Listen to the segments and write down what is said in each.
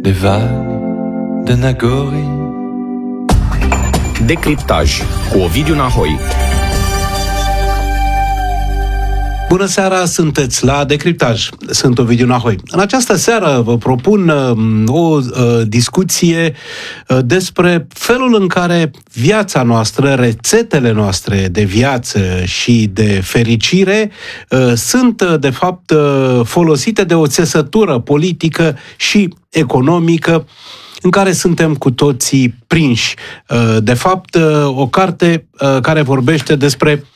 des vagues de Nagori. Decriptaj cu Ovidiu Nahoi. Bună seara, sunteți la Decriptaj. Sunt Ovidiu Nahoi. În această seară vă propun o discuție despre felul în care viața noastră, rețetele noastre de viață și de fericire sunt, de fapt, folosite de o țesătură politică și economică în care suntem cu toții prinși. De fapt, o carte care vorbește despre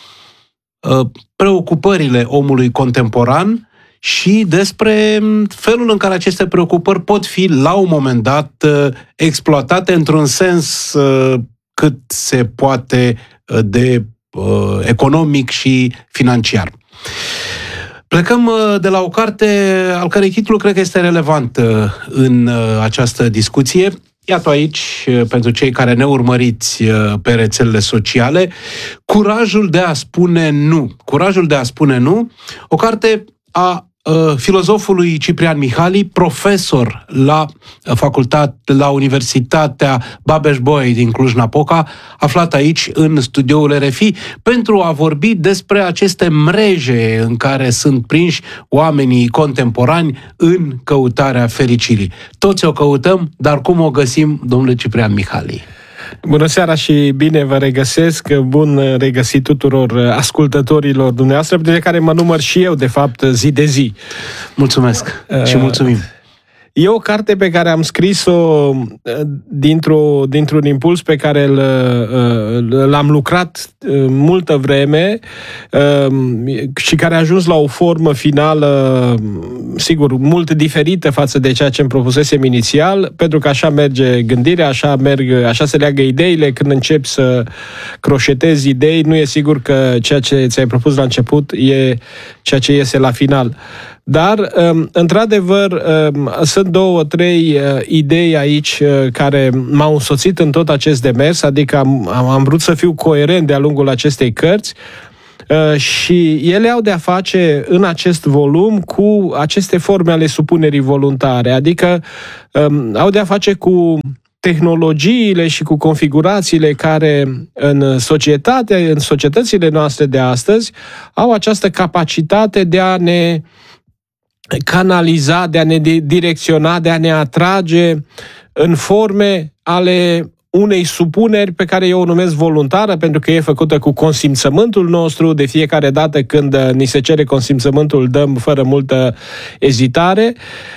preocupările omului contemporan și despre felul în care aceste preocupări pot fi, la un moment dat, exploatate într-un sens cât se poate de economic și financiar. Plecăm de la o carte al cărei titlu cred că este relevant în această discuție. Iată aici, pentru cei care ne urmăriți pe rețelele sociale, Curajul de a spune nu. Curajul de a spune nu, o carte a filozofului Ciprian Mihaly, profesor la la Universitatea Babeș-Bolyai din Cluj-Napoca, aflat aici în studioul RFI, pentru a vorbi despre aceste mreje în care sunt prinși oamenii contemporani în căutarea fericirii. Toți o căutăm, dar cum o găsim, domnule Ciprian Mihaly? Bună seara și bine vă regăsesc, bun regăsit tuturor ascultătorilor dumneavoastră, de care mă număr și eu, de fapt, zi de zi. Mulțumesc și mulțumim. E o carte pe care am scris-o dintr-un impuls pe care l-am lucrat multă vreme și care a ajuns la o formă finală, sigur, mult diferită față de ceea ce îmi propusesem inițial, pentru că așa merge gândirea, așa se leagă ideile. Când începi să croșetezi idei, nu e sigur că ceea ce ți-ai propus la început e ceea ce iese la final. Dar, într-adevăr, sunt 2-3 idei aici care m-au însoțit în tot acest demers, adică am vrut să fiu coerent de-a lungul acestei cărți și ele au de-a face în acest volum cu aceste forme ale supunerii voluntare, adică au de-a face cu tehnologiile și cu configurațiile care în societățile noastre de astăzi au această capacitate de a ne canaliza, de a ne direcționa, de a ne atrage în forme ale unei supuneri pe care eu o numesc voluntară, pentru că e făcută cu consimțământul nostru. De fiecare dată când ni se cere consimțământul, dăm fără multă ezitare,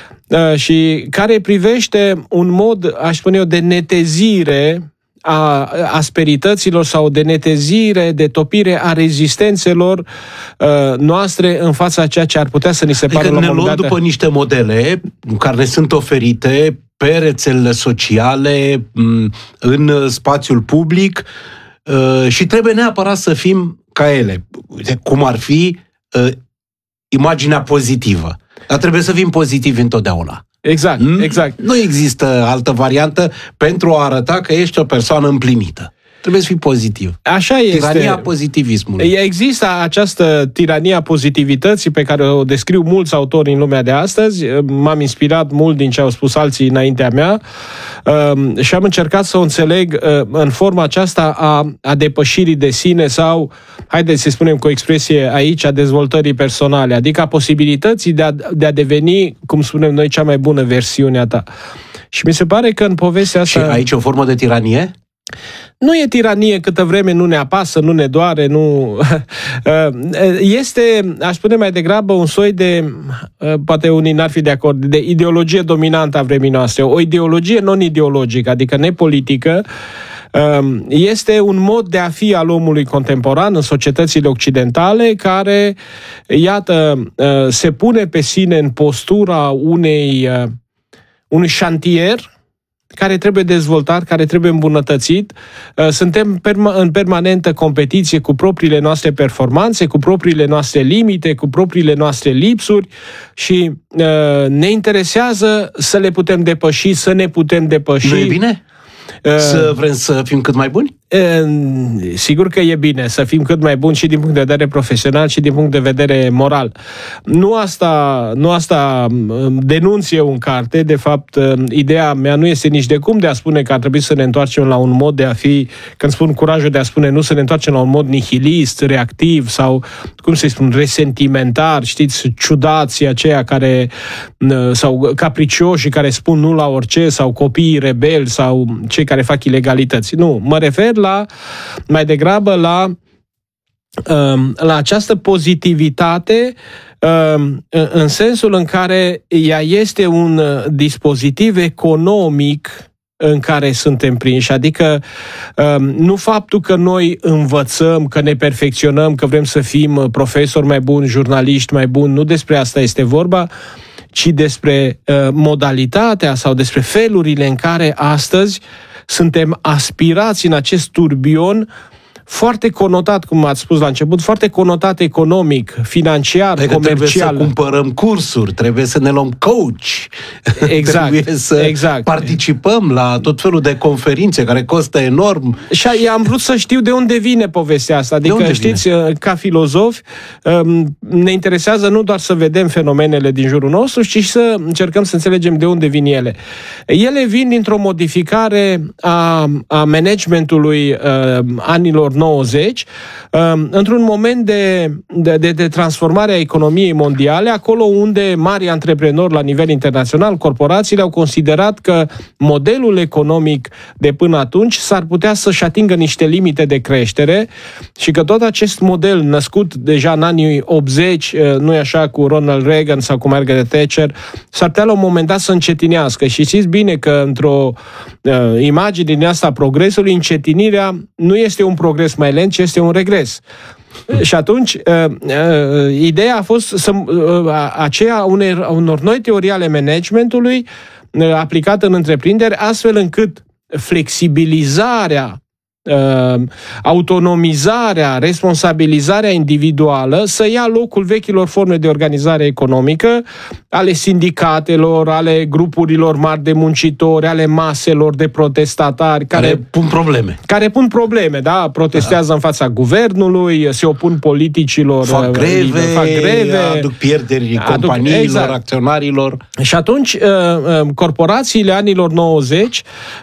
și care privește un mod, aș spune eu, de netezire a asperităților sau de netezire, de topire a rezistențelor noastre în fața a ceea ce ar putea să ni se pară la un moment dat. Ne luăm după niște modele care ne sunt oferite pe rețelele sociale, în spațiul public, și trebuie neapărat să fim ca ele. Cum ar fi imaginea pozitivă. Dar trebuie să fim pozitivi întotdeauna. Exact, exact. Nu există altă variantă pentru a arăta că ești o persoană împlinită. Trebuie să fii pozitiv. Așa este. Tirania pozitivismului. Există această tirania pozitivității pe care o descriu mulți autori în lumea de astăzi. M-am inspirat mult din ce au spus alții înaintea mea și am încercat să o înțeleg în forma aceasta a depășirii de sine sau, haideți să spunem cu o expresie aici, a dezvoltării personale, adică a posibilității de a deveni, cum spunem noi, cea mai bună versiune a ta. Și mi se pare că în povestea asta... Și aici o formă de tiranie? Nu e tiranie câtă vreme nu ne apasă, nu ne doare, nu... Este, aș spune mai degrabă, un soi de, poate unii n-ar fi de acord, de ideologie dominantă a vremii noastre. O ideologie non-ideologică, adică nepolitică, este un mod de a fi al omului contemporan în societățile occidentale care, iată, se pune pe sine în postura unui șantier care trebuie dezvoltat, care trebuie îmbunătățit. Suntem în permanentă competiție cu propriile noastre performanțe, cu propriile noastre limite, cu propriile noastre lipsuri și ne interesează să le putem depăși, să ne putem depăși. Nu e bine? Să vrem să fim cât mai buni? sigur că e bine să fim cât mai buni și din punct de vedere profesional și din punct de vedere moral. Nu asta denunț eu în carte. De fapt, ideea mea nu este nici de cum de a spune că ar trebui să ne întoarcem la un mod de a fi, când spun curajul de a spune nu, să ne întoarcem la un mod nihilist, reactiv sau, cum să-i spun, resentimentar, știți, ciudații aceia care, sau capricioși care spun nu la orice, sau copiii rebeli sau cei care fac ilegalități. Nu, mă refer mai degrabă la această pozitivitate în sensul în care ea este un dispozitiv economic în care suntem prinși. Adică nu faptul că noi învățăm, că ne perfecționăm, că vrem să fim profesori mai buni, jurnaliști mai buni, nu despre asta este vorba, ci despre modalitatea sau despre felurile în care astăzi suntem aspirați în acest turbion foarte conotat, cum ați spus la început, foarte conotat economic, financiar, adică comercial. Trebuie să cumpărăm cursuri, trebuie să ne luăm coach, exact, trebuie să participăm la tot felul de conferințe care costă enorm. Și am vrut să știu de unde vine povestea asta. Adică, știți, ca filozofi, ne interesează nu doar să vedem fenomenele din jurul nostru, ci și să încercăm să înțelegem de unde vin ele. Ele vin dintr-o modificare a managementului anilor 90, într-un moment de transformare a economiei mondiale, acolo unde mari antreprenori la nivel internațional, corporațiile, au considerat că modelul economic de până atunci s-ar putea să-și atingă niște limite de creștere și că tot acest model născut deja în anii 80, nu-i așa, cu Ronald Reagan sau cu Margaret Thatcher, s-ar putea la un moment dat să încetinească. Și știți bine că într-o imagine din asta progresului, încetinirea nu este un progres mai lent, ci este un regres. Și atunci, ideea a fost aceea unor noi teorii ale managementului aplicate în întreprinderi, astfel încât flexibilizarea, autonomizarea, responsabilizarea individuală să ia locul vechilor forme de organizare economică, ale sindicatelor, ale grupurilor mari de muncitori, ale maselor de protestatari care pun probleme, da? Protestează în fața guvernului, se opun politicilor, fac greve, aduc pierderi companiilor, acționarilor. Și atunci, corporațiile anilor 90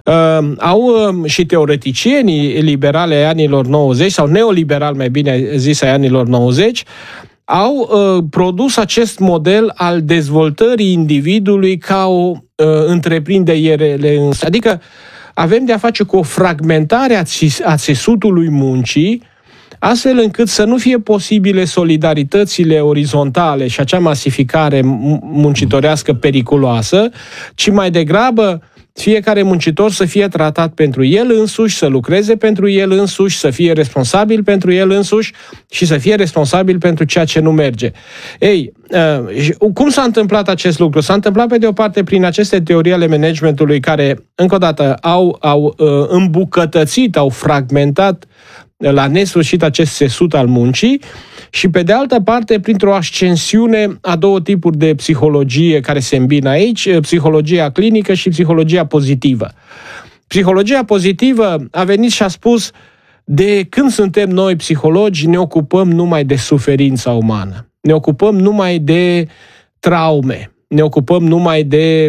și teoreticienii liberale ai anilor 90, sau neoliberal, mai bine zis, ai anilor 90, au produs acest model al dezvoltării individului ca o întreprindere însă. Adică avem de a face cu o fragmentare a țesutului muncii, astfel încât să nu fie posibile solidaritățile orizontale și acea masificare muncitorească periculoasă, ci mai degrabă fiecare muncitor să fie tratat pentru el însuși, să lucreze pentru el însuși, să fie responsabil pentru el însuși și să fie responsabil pentru ceea ce nu merge. Ei, cum s-a întâmplat acest lucru? S-a întâmplat pe de o parte prin aceste teorii ale managementului care, încă o dată, au îmbucătățit, au fragmentat la nesfârșit acest țesut al muncii și, pe de altă parte, printr-o ascensiune a două tipuri de psihologie care se îmbină aici, psihologia clinică și psihologia pozitivă. Psihologia pozitivă a venit și a spus: de când suntem noi psihologi, ne ocupăm numai de suferința umană, ne ocupăm numai de traume, ne ocupăm numai de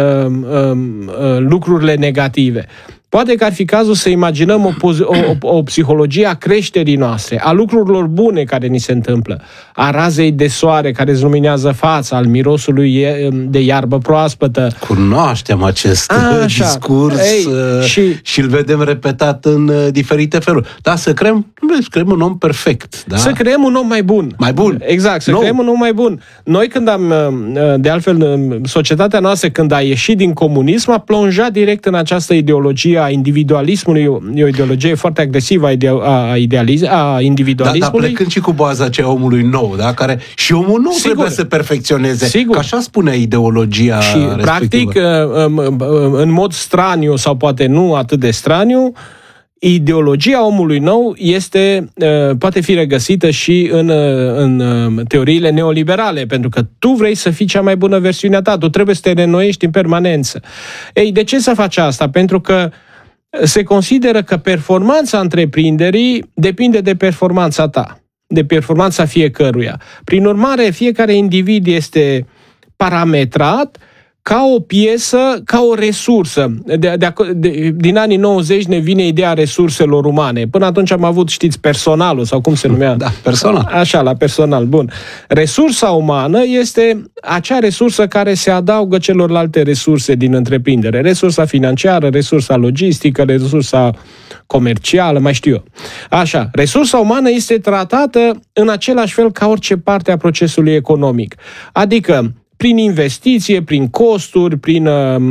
lucrurile negative. Poate că ar fi cazul să imaginăm o psihologie a creșterii noastre, a lucrurilor bune care ni se întâmplă, a razei de soare care îți luminează fața, al mirosului de iarbă proaspătă. Cunoaștem acest discurs și îl vedem repetat în diferite feluri. Da, să creăm un om perfect. Da? Să creăm un om mai bun. Mai bun. Exact, să creăm un om mai bun. Noi de altfel, societatea noastră când a ieșit din comunism a plonjat direct în această ideologie a individualismului, e o ideologie foarte agresivă a individualismului. Dar plecând și cu baza aceea omului nou, da? Care și omul nou trebuie să perfecționeze. Sigur. Că așa spune ideologia și, respectivă. Practic, în mod straniu sau poate nu atât de straniu, ideologia omului nou poate fi regăsită și în teoriile neoliberale, pentru că tu vrei să fii cea mai bună versiune a ta, tu trebuie să te reînnoiești în permanență. Ei, de ce să faci asta? Pentru că se consideră că performanța întreprinderii depinde de performanța ta, de performanța fiecăruia. Prin urmare, fiecare individ este parametrat ca o piesă, ca o resursă. Din anii 90 ne vine ideea resurselor umane. Până atunci am avut, știți, personalul, sau cum se numea? Da, personal. Așa, la personal, bun. Resursa umană este acea resursă care se adaugă celorlalte resurse din întreprindere. Resursa financiară, resursa logistică, resursa comercială, mai știu eu. Așa, resursa umană este tratată în același fel ca orice parte a procesului economic. Adică, prin investiție, prin costuri, prin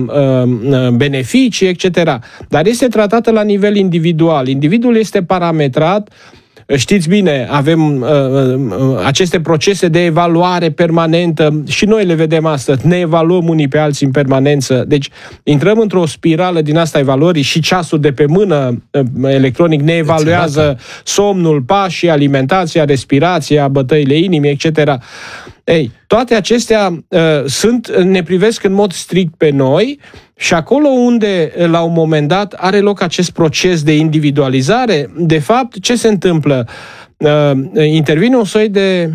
beneficii, etc. Dar este tratată la nivel individual. Individul este parametrat. Știți bine, avem aceste procese de evaluare permanentă și noi le vedem astăzi. Ne evaluăm unii pe alții în permanență. Deci intrăm într-o spirală din asta evaluării și ceasul de pe mână electronic ne evaluează somnul, pașii, alimentația, respirația, bătăile inimii, etc. Ei, toate acestea ne privesc în mod strict pe noi și acolo unde, la un moment dat, are loc acest proces de individualizare, de fapt, ce se întâmplă? Intervine un soi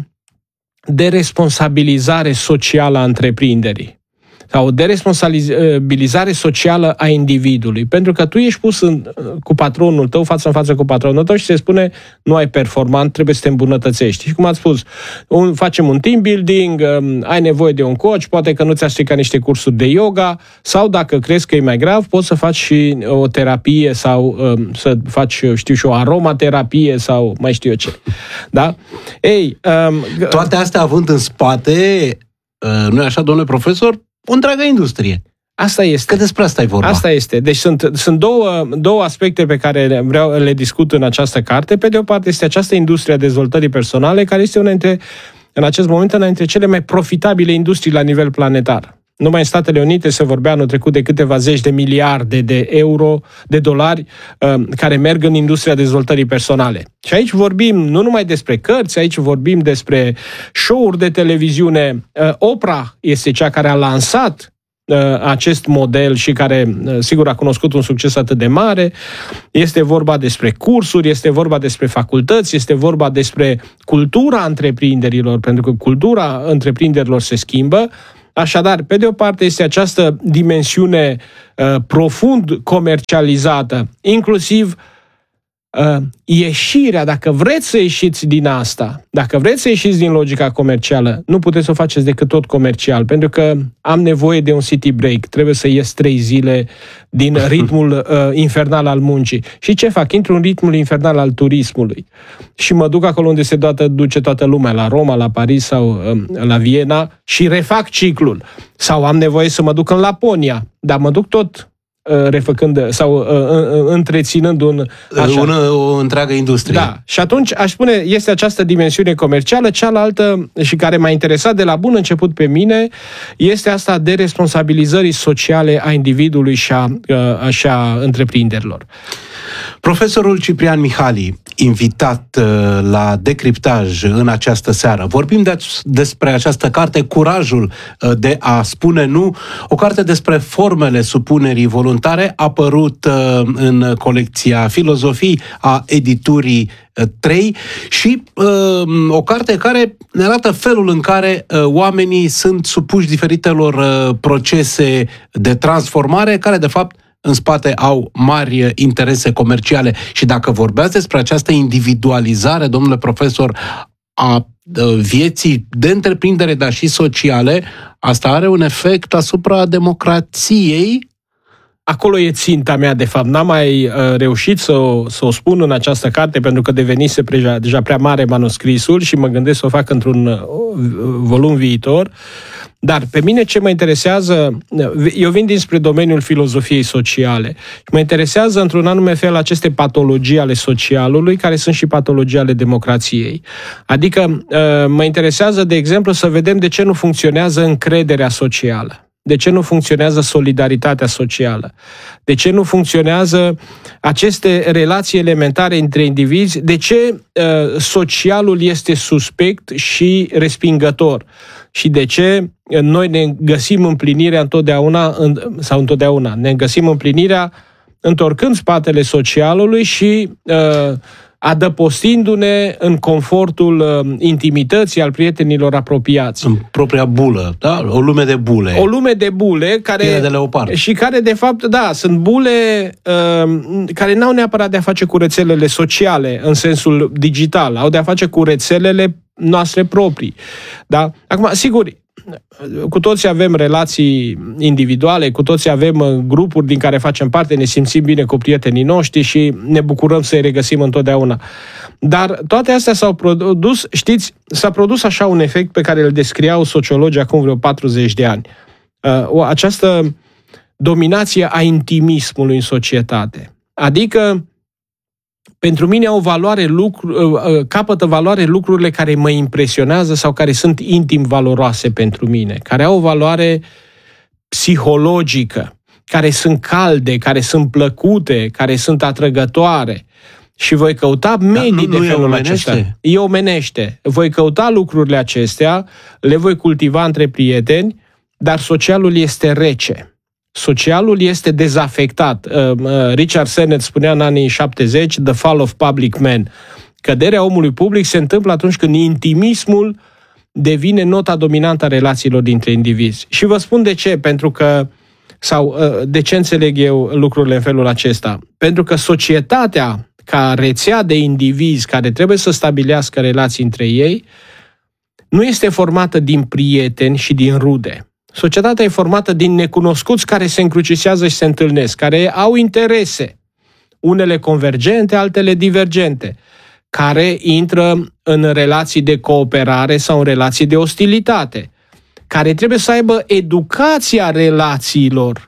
de responsabilizare socială a întreprinderii sau de responsabilizare socială a individului. Pentru că tu ești pus cu patronul tău, față în față cu patronul tău și se spune nu ai performant, trebuie să te îmbunătățești. Și cum ați spus, facem un team building, ai nevoie de un coach, poate că nu ți-a stricat niște cursuri de yoga sau dacă crezi că e mai grav, poți să faci și o terapie sau să faci, știu și o aromaterapie sau mai știu eu ce. Da? Ei, toate astea având în spate, nu-i așa, domnule profesor, o întreagă industrie. Asta este. Că despre asta e vorba. Asta este. Deci sunt două aspecte pe care le discut în această carte. Pe de o parte este această industrie a dezvoltării personale, care este în acest moment una dintre cele mai profitabile industrii la nivel planetar. Numai în Statele Unite se vorbea anul trecut de câteva zeci de miliarde de euro, de dolari, care merg în industria dezvoltării personale. Și aici vorbim nu numai despre cărți, aici vorbim despre show-uri de televiziune. Oprah este cea care a lansat acest model și care, sigur, a cunoscut un succes atât de mare. Este vorba despre cursuri, este vorba despre facultăți, este vorba despre cultura întreprinderilor, pentru că cultura întreprinderilor se schimbă. Așadar, pe de o parte este această dimensiune profund comercializată, inclusiv ieșirea, dacă vreți să ieșiți din asta, dacă vreți să ieșiți din logica comercială, nu puteți să o faceți decât tot comercial, pentru că am nevoie de un city break, trebuie să ies 3 zile din ritmul infernal al muncii. Și ce fac? Intru în ritmul infernal al turismului și mă duc acolo unde se duce toată lumea, la Roma, la Paris sau la Viena și refac ciclul. Sau am nevoie să mă duc în Laponia, dar mă duc tot refăcând sau întreținând o întreagă industrie. Da. Și atunci aș spune, este această dimensiune comercială, cealaltă și care m-a interesat de la bun început pe mine, este asta de responsabilizării sociale a individului și a întreprinderilor. Profesorul Ciprian Mihaly, invitat la Decriptaj în această seară. Vorbim despre această carte, Curajul de a spune nu, o carte despre formele supunerii voluntare, apărut în colecția Filozofii a editurii 3 și o carte care ne arată felul în care oamenii sunt supuși diferitelor procese de transformare, care de fapt în spate au mari interese comerciale. Și dacă vorbeați despre această individualizare, domnule profesor, a vieții de întreprindere, dar și sociale, asta are un efect asupra democrației? Acolo e ținta mea, de fapt. N-am mai reușit să o spun în această carte, pentru că devenise deja prea mare manuscrisul și mă gândesc să o fac într-un volum viitor. Dar pe mine ce mă interesează, eu vin dinspre domeniul filozofiei sociale și mă interesează într-un anume fel aceste patologii ale socialului, care sunt și patologii ale democrației. Adică mă interesează, de exemplu, să vedem de ce nu funcționează încrederea socială. De ce nu funcționează solidaritatea socială? De ce nu funcționează aceste relații elementare între indivizi? De ce socialul este suspect și respingător? Și de ce noi ne găsim împlinirea ne găsim împlinirea întorcând spatele socialului și adăpostindu-ne în confortul intimității al prietenilor apropiați. În propria bulă, da? O lume de bule. O lume de bule care, de leopard. Și care, de fapt, da, sunt bule care n-au neapărat de a face cu rețelele sociale în sensul digital, au de a face cu rețelele noastre proprii. Da? Acum, sigur, cu toții avem relații individuale, cu toții avem grupuri din care facem parte, ne simțim bine cu prietenii noștri și ne bucurăm să-i regăsim întotdeauna. Dar toate astea s-au produs, știți, s-a produs așa un efect pe care îl descriau sociologii acum vreo 40 de ani. Această dominație a intimismului în societate. Adică pentru mine capătă valoare lucrurile care mă impresionează sau care sunt intim valoroase pentru mine, care au o valoare psihologică, care sunt calde, care sunt plăcute, care sunt atrăgătoare. Și voi căuta medii de felul acesta. E omenește. Voi căuta lucrurile acestea, le voi cultiva între prieteni, dar socialul este rece. Socialul este dezafectat. Richard Sennett spunea în anii 70, The Fall of Public Men. Căderea omului public se întâmplă atunci când intimismul devine nota dominantă a relațiilor dintre indivizi. Și vă spun de ce, de ce înțeleg eu lucrurile în felul acesta. Pentru că societatea, ca rețea de indivizi care trebuie să stabilească relații între ei, nu este formată din prieteni și din rude. Societatea e formată din necunoscuți care se încrucișează și se întâlnesc, care au interese, unele convergente, altele divergente, care intră în relații de cooperare sau în relații de ostilitate, care trebuie să aibă educația relațiilor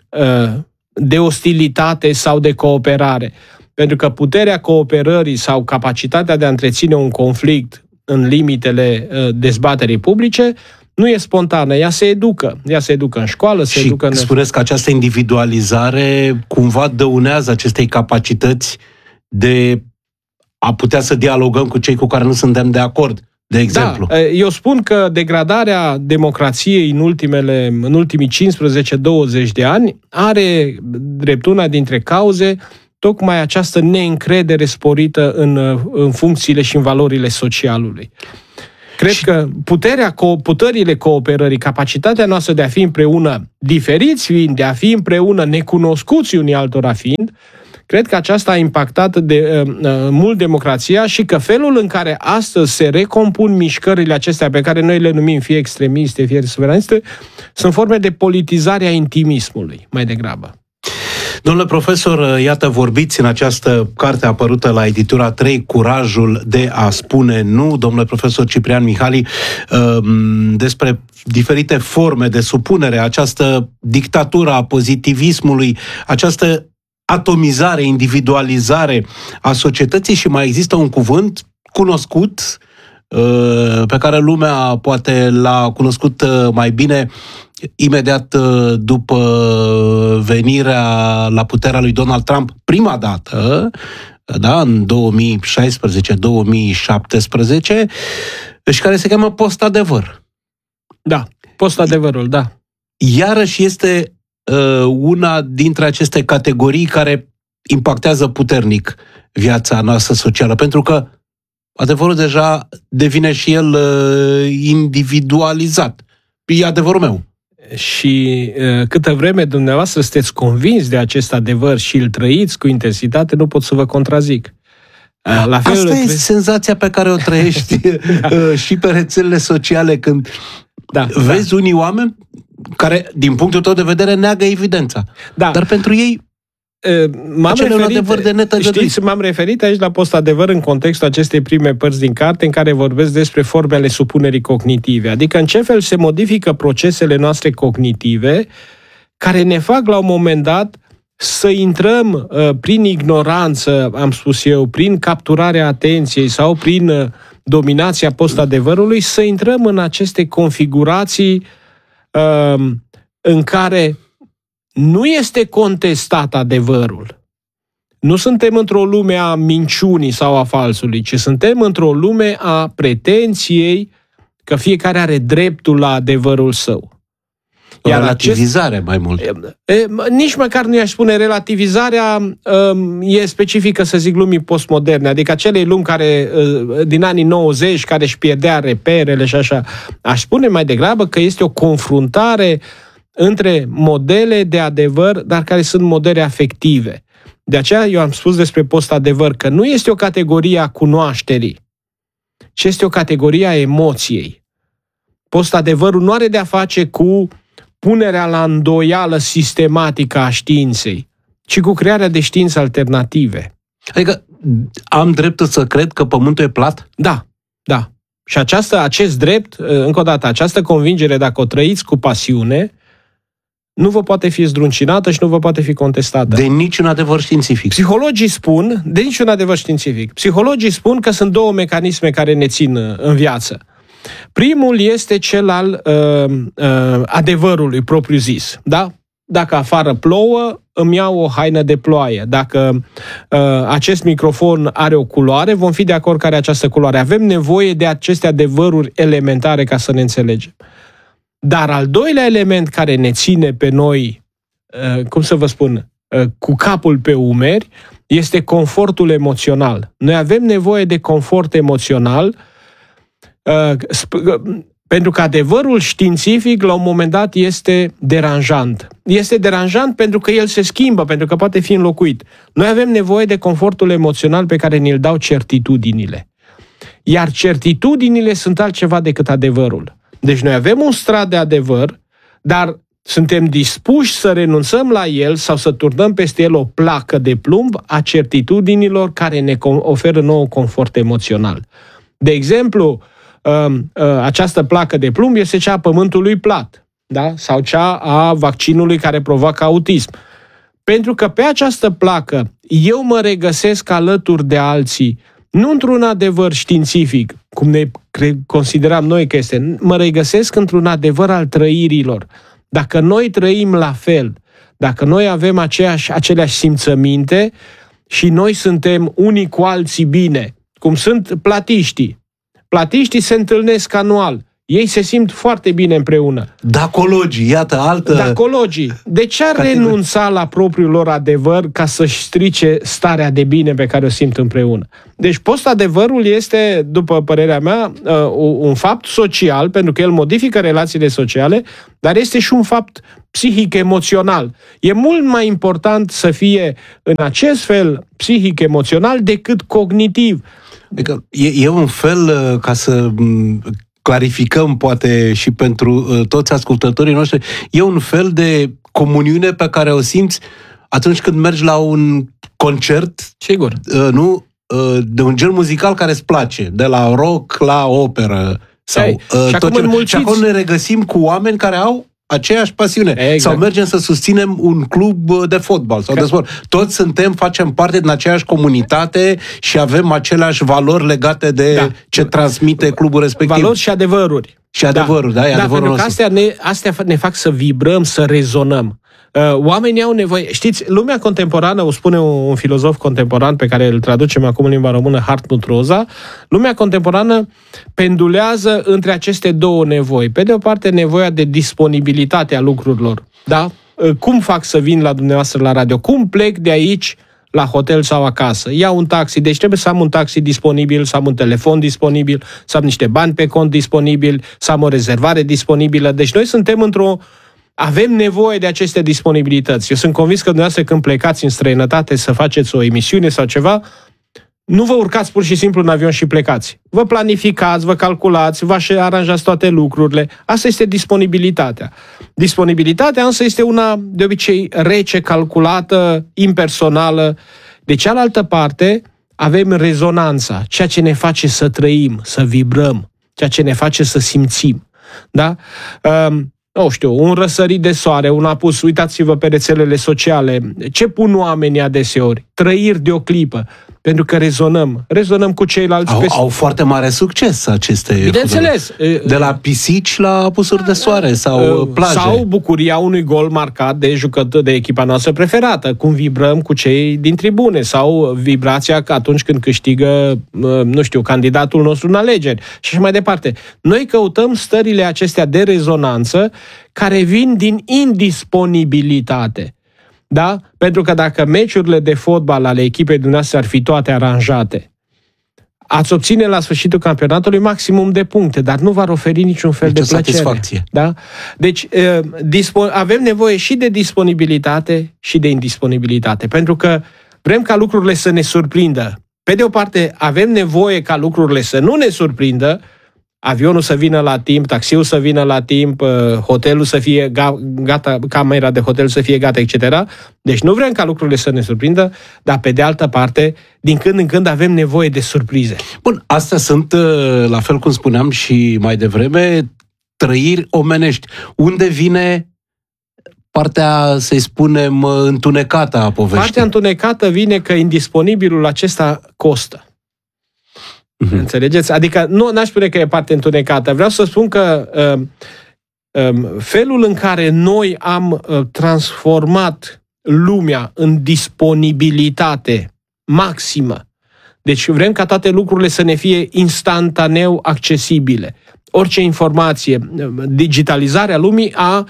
de ostilitate sau de cooperare. Pentru că puterea cooperării sau capacitatea de a întreține un conflict în limitele dezbaterii publice nu e spontană, ea se educă. Ea se educă în școală, se educă în... Și spuneți că această individualizare cumva dăunează acestei capacități de a putea să dialogăm cu cei cu care nu suntem de acord, de exemplu. Da, eu spun că degradarea democrației în ultimii 15-20 de ani are drept una dintre cauze tocmai această neîncredere sporită în funcțiile și în valorile socialului. Cred că puterile cooperării, capacitatea noastră de a fi împreună diferiți fiind, de a fi împreună necunoscuți unii altora fiind, cred că aceasta a impactat mult democrația și că felul în care astăzi se recompun mișcările acestea pe care noi le numim fie extremiste, fie suveraniste, sunt forme de politizare a intimismului, mai degrabă. Domnule profesor, iată, vorbiți în această carte apărută la editura 3, Curajul de a spune nu, domnule profesor Ciprian Michali, despre diferite forme de supunere, această dictatură a pozitivismului, această atomizare, individualizare a societății și mai există un cuvânt cunoscut pe care lumea poate l-a cunoscut mai bine imediat după venirea la puterea lui Donald Trump prima dată, da, în 2016-2017, și care se cheamă post-adevăr. Da, post-adevărul, da. Iarăși este una dintre aceste categorii care impactează puternic viața noastră socială, pentru că adevărul deja devine și el individualizat. E adevărul meu. Și câtă vreme dumneavoastră sunteți convins de acest adevăr și îl trăiți cu intensitate, nu pot să vă contrazic. La fel, asta e senzația pe care o trăiești și pe rețelele sociale când vezi unii oameni care, din punctul tău de vedere, neagă evidența. Da. Dar pentru ei m-am referit aici la post-adevăr în contextul acestei prime părți din carte în care vorbesc despre formele supunerii cognitive. Adică în ce fel se modifică procesele noastre cognitive care ne fac la un moment dat să intrăm prin ignoranță, am spus eu, prin capturarea atenției sau prin dominația post-adevărului, să intrăm în aceste configurații în care nu este contestat adevărul. Nu suntem într-o lume a minciunii sau a falsului, ci suntem într-o lume a pretenției că fiecare are dreptul la adevărul său. Relativizare mai mult. Nici măcar nu i-aș spune relativizarea, e specifică, să zic, lumii postmoderne, adică acelei lumi care, din anii 90, care își pierdea reperele și așa. Aș spune mai degrabă că este o confruntare între modele de adevăr, dar care sunt modele afective. De aceea eu am spus despre post-adevăr că nu este o categorie a cunoașterii, ci este o categorie a emoției. Post-adevărul nu are de-a face cu punerea la îndoială sistematică a științei, ci cu crearea de științe alternative. Adică am dreptul să cred că Pământul e plat? Da, da. Și acest drept, încă o dată, această convingere, dacă o trăiți cu pasiune, nu vă poate fi zdruncinată și nu vă poate fi contestată. De niciun adevăr științific. Psihologii spun, de niciun adevăr științific, psihologii spun că sunt două mecanisme care ne țin în viață. Primul este cel al adevărului propriu-zis. Da? Dacă afară plouă, îmi iau o haină de ploaie. Dacă acest microfon are o culoare, vom fi de acord că are această culoare. Avem nevoie de aceste adevăruri elementare ca să ne înțelegem. Dar al doilea element care ne ține pe noi, cum să vă spun, cu capul pe umeri, este confortul emoțional. Noi avem nevoie de confort emoțional pentru că adevărul științific la un moment dat este deranjant. Este deranjant pentru că el se schimbă, pentru că poate fi înlocuit. Noi avem nevoie de confortul emoțional pe care ni-l dau certitudinile. Iar certitudinile sunt altceva decât adevărul. Deci noi avem un strat de adevăr, dar suntem dispuși să renunțăm la el sau să turnăm peste el o placă de plumb a certitudinilor care ne oferă nouă confort emoțional. De exemplu, această placă de plumb este cea a Pământului plat, da? Sau cea a vaccinului care provoacă autism. Pentru că pe această placă eu mă regăsesc alături de alții, nu într-un adevăr științific, cum ne consideram noi că este, mă regăsesc într-un adevăr al trăirilor. Dacă noi trăim la fel, dacă noi avem aceleași simțăminte și noi suntem unii cu alții bine, cum sunt platiștii. Platiștii se întâlnesc anual. Ei se simt foarte bine împreună. Dacologii, iată, altă... Dacologii. De ce ar renunța la propriul lor adevăr ca să-și strice starea de bine pe care o simt împreună? Deci post-adevărul este, după părerea mea, un fapt social, pentru că el modifică relațiile sociale, dar este și un fapt psihic-emoțional. E mult mai important să fie în acest fel psihic-emoțional decât cognitiv. Adică e un fel, ca să clarificăm poate și pentru toți ascultătorii noștri, e un fel de comuniune pe care o simți atunci când mergi la un concert, sigur, nu? De un gen muzical care îți place, de la rock la operă. Sau, și acum ne regăsim cu oameni care au aceeași pasiune. Exact. Sau mergem să susținem un club de fotbal sau de sport. Toți facem parte din aceeași comunitate și avem aceleași valori legate de ce transmite clubul respectiv. Valori și adevăruri. Și adevărul, da, e adevărul nostru. Pentru că astea ne fac să vibrăm, să rezonăm. Oamenii au nevoie... Știți, lumea contemporană, o spune un filozof contemporan pe care îl traducem acum în limba română, Hartmut Rosa, lumea contemporană pendulează între aceste două nevoi. Pe de o parte, nevoia de disponibilitate a lucrurilor. Da? Cum fac să vin la dumneavoastră la radio? Cum plec de aici la hotel sau acasă? Iau un taxi, deci trebuie să am un taxi disponibil, să am un telefon disponibil, să am niște bani pe cont disponibil, să am o rezervare disponibilă. Deci noi suntem avem nevoie de aceste disponibilități. Eu sunt convins că dumneavoastră când plecați în străinătate să faceți o emisiune sau ceva, nu vă urcați pur și simplu în avion și plecați. Vă planificați, vă calculați, vă aranjați toate lucrurile. Asta este disponibilitatea. Disponibilitatea însă este una de obicei rece, calculată, impersonală. De cealaltă parte, avem rezonanța, ceea ce ne face să trăim, să vibrăm, ceea ce ne face să simțim. Da? Nu știu, un răsărit de soare, un apus, uitați-vă pe rețelele sociale. Ce pun oamenii adeseori? Trăiri de o clipă. Pentru că rezonăm cu ceilalți. Au foarte mare succes aceste Bineînțeles. De la pisici la apusuri de soare sau plaje. Sau bucuria unui gol marcat de jucător de echipa noastră preferată, cum vibrăm cu cei din tribune, sau vibrația atunci când câștigă, nu știu, candidatul nostru în alegeri și așa mai departe. Noi căutăm stările acestea de rezonanță care vin din indisponibilitate. Da? Pentru că dacă meciurile de fotbal ale echipei dumneavoastră ar fi toate aranjate, ați obține la sfârșitul campionatului maximum de puncte, dar nu v-ar oferi niciun fel de plăcere. Da? Deci avem nevoie și de disponibilitate și de indisponibilitate, pentru că vrem ca lucrurile să ne surprindă. Pe de o parte, avem nevoie ca lucrurile să nu ne surprindă, avionul să vină la timp, taxiul să vină la timp, hotelul să fie gata, camera de hotel să fie gata, etc. Deci nu vrem ca lucrurile să ne surprindă, dar pe de altă parte, din când în când avem nevoie de surprize. Bun, astea sunt, la fel cum spuneam și mai devreme, trăiri omenești. Unde vine partea, să-i spunem, întunecată a poveștii? Partea întunecată vine că indisponibilul acesta costă. Înțelegeți? Adică nu n-aș spune că e parte întunecată. Vreau să spun că felul în care noi am transformat lumea în disponibilitate maximă, deci vrem ca toate lucrurile să ne fie instantaneu accesibile. Orice informație, digitalizarea lumii a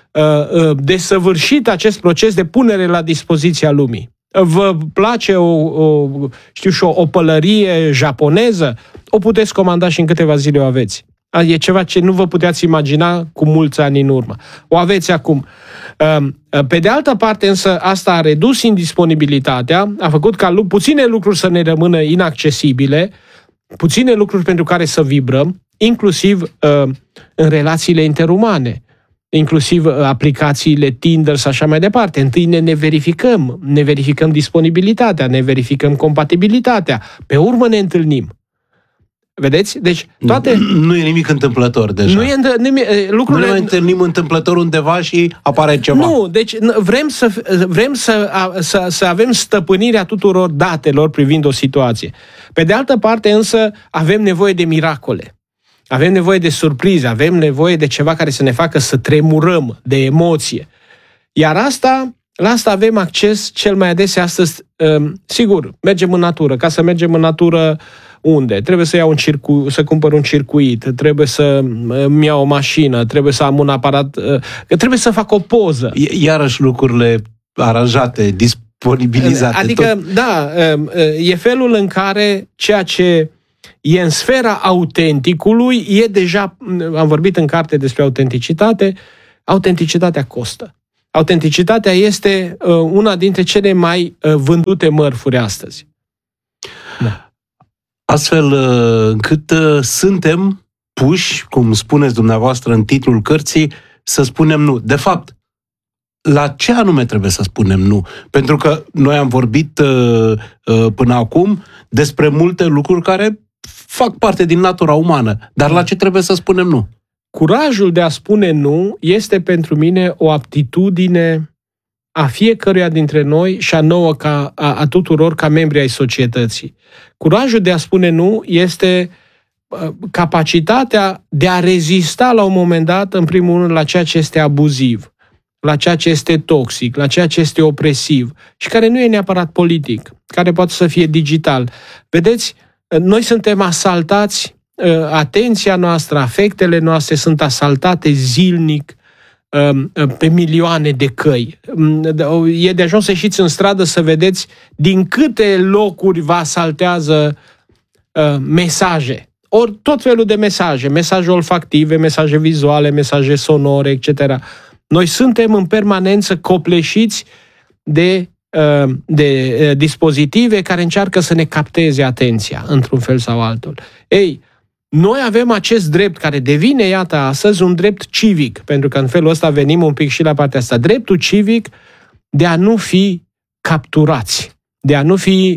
desăvârșit acest proces de punere la dispoziția lumii. Vă place o pălărie japoneză? O puteți comanda și în câteva zile o aveți. E ceva ce nu vă puteați imagina cu mulți ani în urmă. O aveți acum. Pe de altă parte, însă, asta a redus indisponibilitatea, a făcut ca puține lucruri să ne rămână inaccesibile, puține lucruri pentru care să vibrăm, inclusiv în relațiile interumane, inclusiv aplicațiile Tinder și așa mai departe. Întâi ne verificăm disponibilitatea, ne verificăm compatibilitatea, pe urmă ne întâlnim. Vedeți? Deci toate... Nu e nimic întâmplător deja. Lucrurile... Nu ne întâlnim întâmplător undeva și apare ceva. Nu, deci vrem să avem stăpânirea tuturor datelor privind o situație. Pe de altă parte însă avem nevoie de miracole. Avem nevoie de surprize, avem nevoie de ceva care să ne facă să tremurăm de emoție. Iar la asta avem acces cel mai adesea astăzi. Sigur, mergem în natură. Ca să mergem în natură, unde? Trebuie să să cumpăr un circuit, trebuie să-mi iau o mașină, trebuie să am un aparat, trebuie să fac o poză. Iarăși lucrurile aranjate, disponibilizate. Adică, e felul în care ceea ce e în sfera autenticului, e deja, am vorbit în carte despre autenticitate, autenticitatea costă. Autenticitatea este una dintre cele mai vândute mărfuri astăzi. Da. Astfel încât suntem puși, cum spuneți dumneavoastră în titlul cărții, să spunem nu. De fapt, la ce anume trebuie să spunem nu? Pentru că noi am vorbit până acum despre multe lucruri care fac parte din natura umană. Dar la ce trebuie să spunem nu? Curajul de a spune nu este pentru mine o aptitudine a fiecăruia dintre noi și a nouă a tuturor ca membri ai societății. Curajul de a spune nu este capacitatea de a rezista la un moment dat, în primul rând, la ceea ce este abuziv, la ceea ce este toxic, la ceea ce este opresiv și care nu e neapărat politic, care poate să fie digital. Vedeți, noi suntem asaltați, atenția noastră, afectele noastre sunt asaltate zilnic pe milioane de căi. E de ajuns să ieșiți în stradă să vedeți din câte locuri vă asaltează mesaje. Ori tot felul de mesaje olfactive, mesaje vizuale, mesaje sonore, etc. Noi suntem în permanență copleșiți de dispozitive care încearcă să ne capteze atenția, într-un fel sau altul. Ei, noi avem acest drept care devine, iată, astăzi un drept civic, pentru că în felul ăsta venim un pic și la partea asta. Dreptul civic de a nu fi capturați, de a nu fi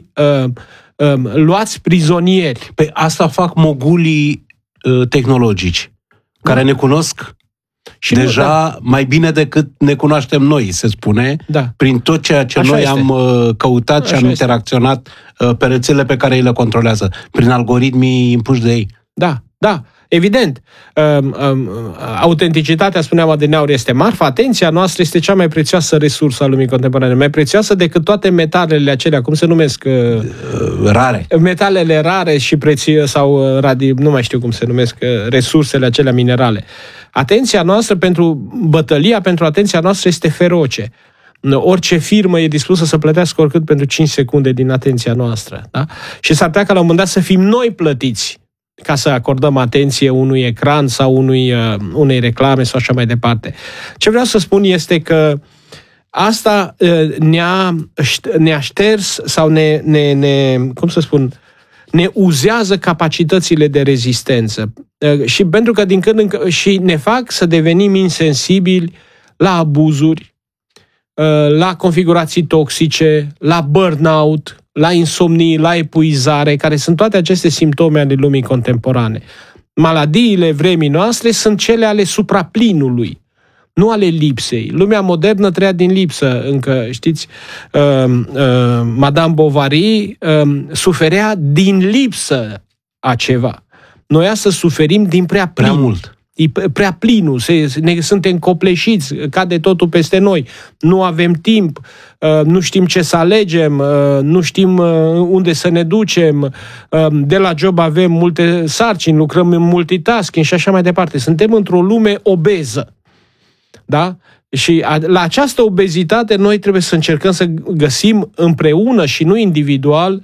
luați prizonieri. Păi asta fac mogulii tehnologici, care ne cunosc Și deja mai bine decât ne cunoaștem noi, se spune, prin tot ceea ce noi am căutat și am interacționat pe rețelele pe care ei le controlează, prin algoritmii impuși de ei. Da, evident. Autenticitatea, spuneam adineauri, este marfă. Atenția noastră este cea mai prețioasă resursă a lumii contemporane. Mai prețioasă decât toate metalele acelea, cum se numesc? Rare. Metalele rare și sau nu mai știu cum se numesc, resursele acelea minerale. Atenția noastră bătălia pentru atenția noastră este feroce. Orice firmă e dispusă să plătească oricât pentru 5 secunde din atenția noastră. Da? Și s-ar putea ca la un moment dat să fim noi plătiți ca să acordăm atenție unui ecran sau unei reclame sau așa mai departe. Ce vreau să spun este că asta ne-a șters sau ne uzează capacitățile de rezistență. Și pentru că din când în când și ne fac să devenim insensibili la abuzuri, la configurații toxice, la burnout, la insomnii, la epuizare, care sunt toate aceste simptome ale lumii contemporane. Maladiile vremii noastre sunt cele ale supraplinului, nu ale lipsei. Lumea modernă trăia din lipsă încă, știți, Madame Bovary suferea din lipsă a ceva. Noi astăzi suferim din prea plin. Prea mult. Prea plinul, suntem copleșiți, cade totul peste noi, nu avem timp, nu știm ce să alegem, nu știm unde să ne ducem, de la job avem multe sarcini, lucrăm în multitasking și așa mai departe. Suntem într-o lume obeză. Da? Și la această obezitate noi trebuie să încercăm să găsim împreună și nu individual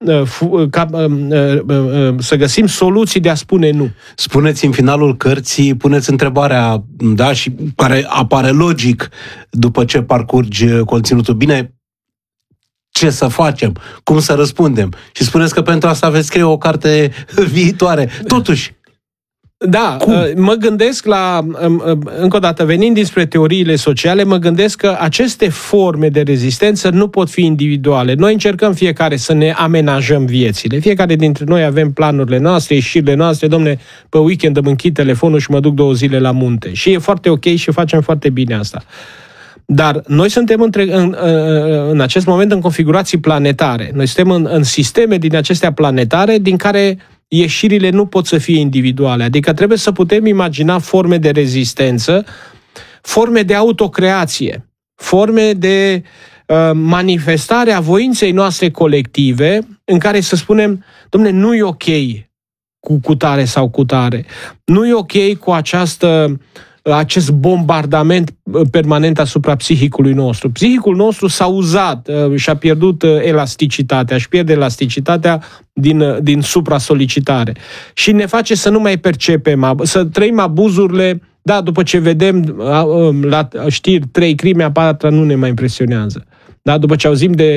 să găsim soluții de a spune nu. Spuneți în finalul cărții, puneți întrebarea, da, și care apare logic după ce parcurgi conținutul. Bine, ce să facem? Cum să răspundem? Și spuneți că pentru asta veți scrie o carte viitoare. Totuși, da, mă gândesc încă o dată, venind dinspre teoriile sociale, mă gândesc că aceste forme de rezistență nu pot fi individuale. Noi încercăm fiecare să ne amenajăm viețile. Fiecare dintre noi avem planurile noastre, ieșirile noastre. Dom'le, pe weekend îmi închid telefonul și mă duc 2 zile la munte. Și e foarte ok și facem foarte bine asta. Dar noi suntem în acest moment în configurații planetare. Noi suntem în sisteme din acestea planetare din care ieșirile nu pot să fie individuale. Adică trebuie să putem imagina forme de rezistență, forme de autocreație, forme de manifestare a voinței noastre colective în care să spunem, dom'le, nu e ok cu cutare sau cutare. Nu e ok cu acest bombardament permanent asupra psihicului nostru. Psihicul nostru s-a uzat, și-a pierdut elasticitatea, își pierde elasticitatea din supra-solicitare. Și ne face să nu mai percepem, să trăim abuzurile, da, după ce vedem la știri 3 crime, a 4-a nu ne mai impresionează. Da, după ce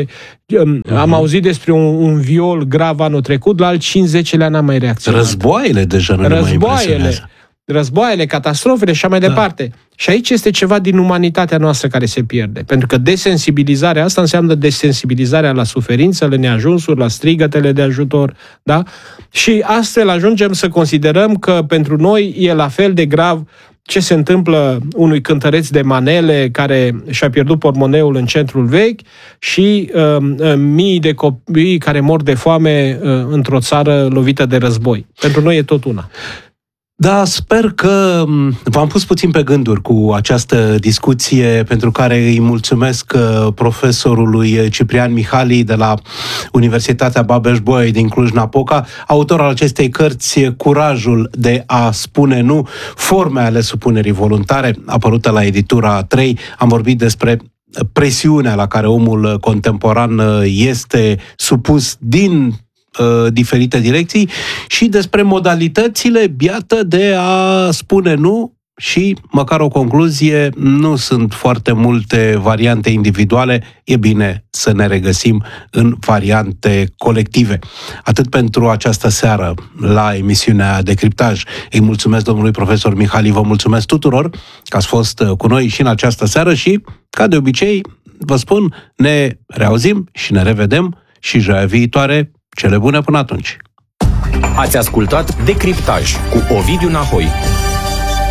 am auzit despre un viol grav anul trecut, la al 50-lea n-am mai reacționat. Războaiele deja nu ne mai impresionează. Războaiele, catastrofele și așa mai departe. Și aici este ceva din umanitatea noastră care se pierde. Pentru că desensibilizarea asta înseamnă desensibilizarea la suferință, la neajunsuri, la strigătele de ajutor. Da? Și astfel ajungem să considerăm că pentru noi e la fel de grav ce se întâmplă unui cântăreț de manele care și-a pierdut pormoneul în centrul vechi și mii de copii care mor de foame într-o țară lovită de război. Pentru noi e tot una. Da, sper că v-am pus puțin pe gânduri cu această discuție, pentru care îi mulțumesc profesorului Ciprian Mihali de la Universitatea Babeș-Bolyai din Cluj-Napoca, autor al acestei cărți Curajul de a spune nu, forme ale supunerii voluntare, apărută la editura 3. Am vorbit despre presiunea la care omul contemporan este supus din diferite direcții și despre modalitățile, iată, de a spune nu și, măcar o concluzie, nu sunt foarte multe variante individuale, e bine să ne regăsim în variante colective. Atât pentru această seară la emisiunea Decriptaj. Îi mulțumesc domnului profesor Mihali, vă mulțumesc tuturor că ați fost cu noi și în această seară și, ca de obicei, vă spun, ne reauzim și ne revedem și joia viitoare. Cele bune până atunci! Ați ascultat Decriptaj cu Ovidiu Nahoi.